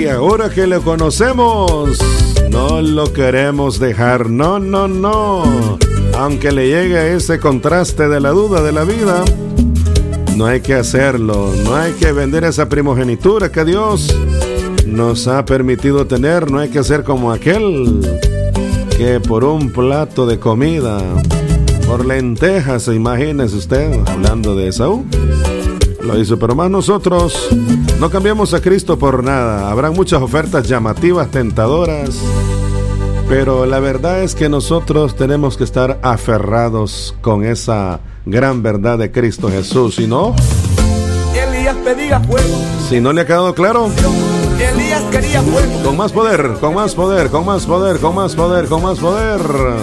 ahora que lo conocemos, no lo queremos dejar. No, no, no. Aunque le llegue ese contraste de la duda de la vida, no hay que hacerlo. No hay que vender esa primogenitura que Dios nos ha permitido tener. No hay que ser como aquel que por un plato de comida, por lentejas, imagínese usted, hablando de Esaú, lo hizo. Pero más nosotros no cambiamos a Cristo por nada. Habrán muchas ofertas llamativas, tentadoras, pero la verdad es que nosotros tenemos que estar aferrados con esa gran verdad de Cristo Jesús. Si no, Elías pedía fuego. Si no le ha quedado claro, Elías quería fuego. con más poder, con más poder, con más poder, con más poder, con más poder.